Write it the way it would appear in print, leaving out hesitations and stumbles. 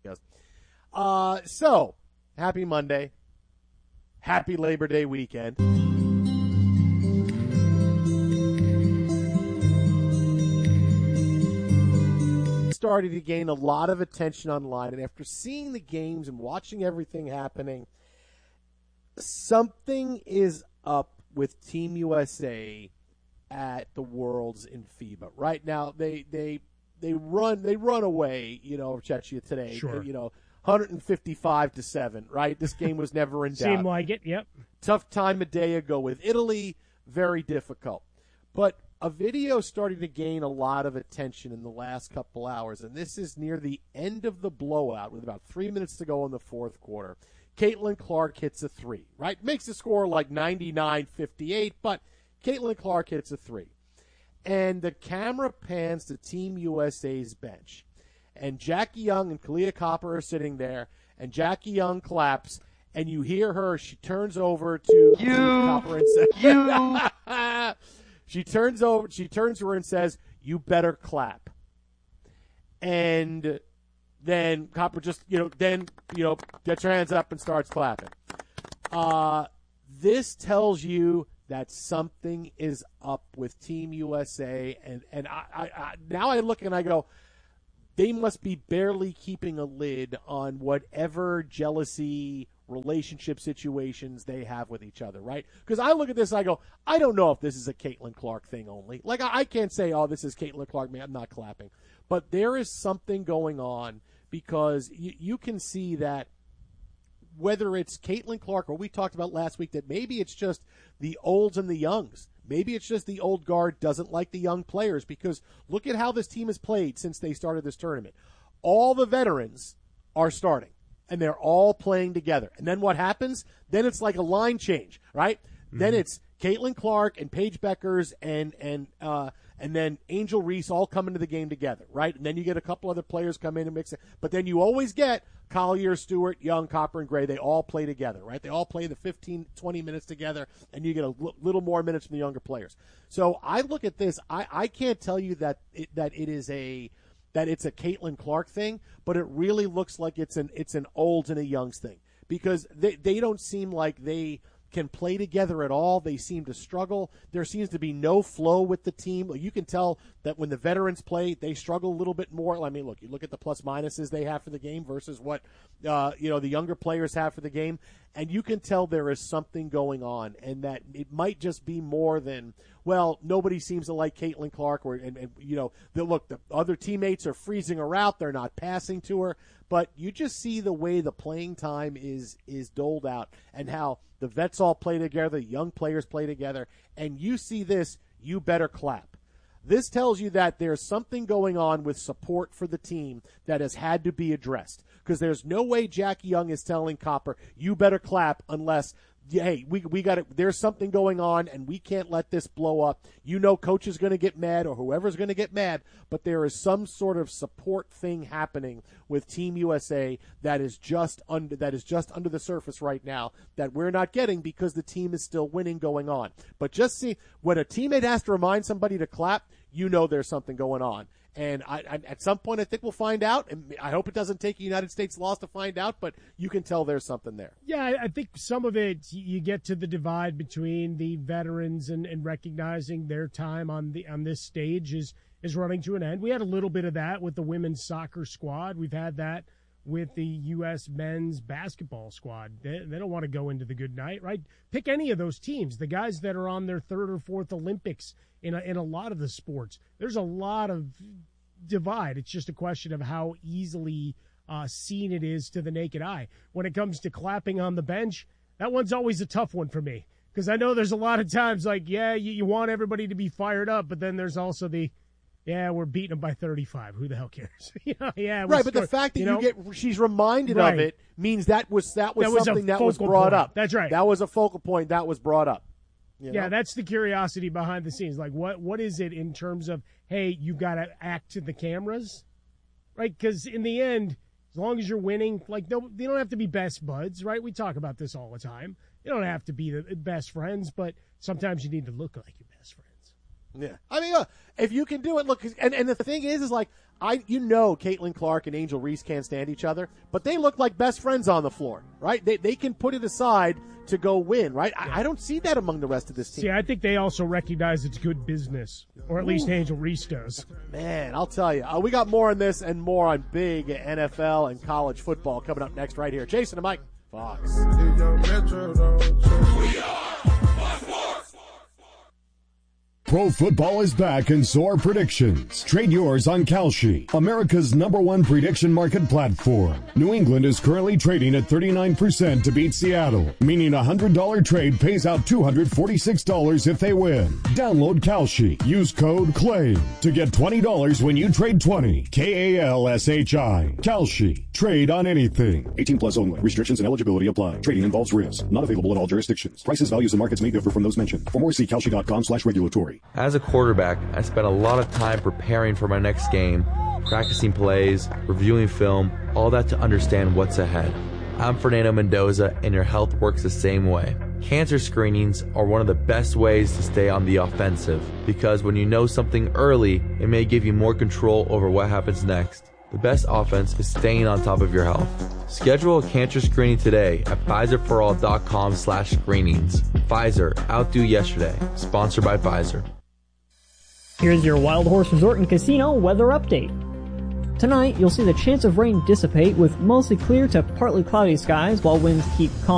podcast. So, happy Monday. Happy Labor Day weekend. Started to gain a lot of attention online, and after seeing the games and watching everything happening, something is up with Team USA at the Worlds in FIBA. Right now, they run away, over Czechia today. Sure. 155-7, right? This game was never in doubt. Seemed like it, yep. Tough time a day ago with Italy, very difficult. But a video started to gain a lot of attention in the last couple hours, and this is near the end of the blowout with about 3 minutes to go in the fourth quarter. Caitlin Clark hits a three, right? Makes the score like 99-58, but Caitlin Clark hits a three. And the camera pans to Team USA's bench. And Jackie Young and Kalia Copper are sitting there, and Jackie Young claps, and you hear her. She turns over to Copper and says, She turns to her and says, "You better clap." And then Copper just, gets her hands up and starts clapping. This tells you that something is up with Team USA, and I now I look and I go, they must be barely keeping a lid on whatever jealousy, relationship situations they have with each other, right? Because I look at this and I go, I don't know if this is a Caitlin Clark thing only. Like, I can't say, oh, this is Caitlin Clark, man, I'm not clapping. But there is something going on because you can see that whether it's Caitlin Clark or we talked about last week that maybe it's just the olds and the youngs. Maybe it's just the old guard doesn't like the young players because look at how this team has played since they started this tournament. All the veterans are starting, and they're all playing together. And then what happens? Then it's like a line change, right? Mm-hmm. Then it's Caitlin Clark and Paige Beckers and then Angel Reese all come into the game together, right? And then you get a couple other players come in and mix it. But then you always get Collier, Stewart, Young, Copper, and Gray. They all play together, right? They all play the 15, 20 minutes together, and you get a little more minutes from the younger players. So I look at this. I can't tell you that it's a Caitlin Clark thing, but it really looks like it's an olds and a youngs thing because they don't seem like they can play together at all. They seem to struggle. There seems to be no flow with the team. You can tell that when the veterans play, they struggle a little bit more. I mean, you look at the plus minuses they have for the game versus what the younger players have for the game, and you can tell there is something going on, and that it might just be more than, well, nobody seems to like Caitlin Clark, the other teammates are freezing her out. They're not passing to her. But you just see the way the playing time is doled out and how the vets all play together, young players play together, and you see this, you better clap. This tells you that there's something going on with support for the team that has had to be addressed because there's no way Jackie Young is telling Copper, you better clap unless – hey, we got it. There's something going on, and we can't let this blow up. Coach is going to get mad or whoever's going to get mad, but there is some sort of support thing happening with Team USA that is just under the surface right now that we're not getting because the team is still winning going on. But just see when a teammate has to remind somebody to clap, there's something going on. And I at some point, I think we'll find out. And I hope it doesn't take a United States loss to find out, but you can tell there's something there. Yeah, I think some of it, you get to the divide between the veterans and recognizing their time on this stage is running to an end. We had a little bit of that with the women's soccer squad. We've had that with the U.S. men's basketball squad. They don't want to go into the good night, right? Pick any of those teams, the guys that are on their third or fourth Olympics in a lot of the sports. There's a lot of divide. It's just a question of how easily seen it is to the naked eye. When it comes to clapping on the bench, that one's always a tough one for me because I know there's a lot of times you want everybody to be fired up, but then there's also we're beating them by 35. Who the hell cares? Right, but the fact that she's reminded of it means that was something that was brought up. That's right. That was a focal point that was brought up. That's the curiosity behind the scenes. Like, what is it in terms of, hey, you got to act to the cameras, right? Because in the end, as long as you're winning, they don't have to be best buds, right? We talk about this all the time. You don't have to be the best friends, but sometimes you need to look like your best friends. Yeah. I mean, if you can do it, look, and the thing is Caitlin Clark and Angel Reese can't stand each other, but they look like best friends on the floor, right? They can put it aside to go win, right? Yeah. I don't see that among the rest of this team. See, I think they also recognize it's good business, or at least Angel Reese does. Man, I'll tell you. We got more on this and more on big NFL and college football coming up next right here. Jason and Mike, Fox. Pro football is back in SOAR Predictions. Trade yours on Kalshi, America's #1 prediction market platform. New England is currently trading at 39% to beat Seattle, meaning a $100 trade pays out $246 if they win. Download Kalshi. Use code CLAIM to get $20 when you trade 20. KALSHI. Kalshi. Trade on anything. 18 plus only. Restrictions and eligibility apply. Trading involves risk. Not available in all jurisdictions. Prices, values, and markets may differ from those mentioned. For more, see Kalshi.com/regulatory. As a quarterback, I spent a lot of time preparing for my next game, practicing plays, reviewing film, all that to understand what's ahead. I'm Fernando Mendoza, and your health works the same way. Cancer screenings are one of the best ways to stay on the offensive, because when you know something early, it may give you more control over what happens next. The best offense is staying on top of your health. Schedule a cancer screening today at PfizerForAll.com/screenings. Pfizer, outdo yesterday. Sponsored by Pfizer. Here's your Wild Horse Resort and Casino weather update. Tonight, you'll see the chance of rain dissipate with mostly clear to partly cloudy skies while winds keep calm.